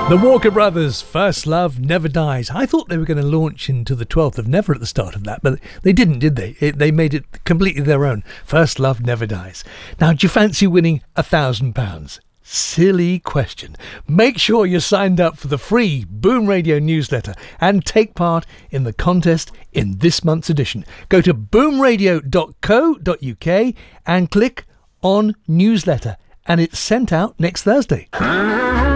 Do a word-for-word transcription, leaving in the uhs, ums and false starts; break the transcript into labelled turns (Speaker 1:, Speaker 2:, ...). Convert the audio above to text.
Speaker 1: The Walker Brothers, First Love Never Dies. I thought they were going to launch into the twelfth of Never at the start of that, but they didn't, did they? It, they made it completely their own. First Love Never Dies. Now, do you fancy winning a thousand pounds? Silly question. Make sure you're signed up for the free Boom Radio newsletter and take part in the contest in this month's edition. Go to boom radio dot co dot uk and click on newsletter, and it's sent out next Thursday.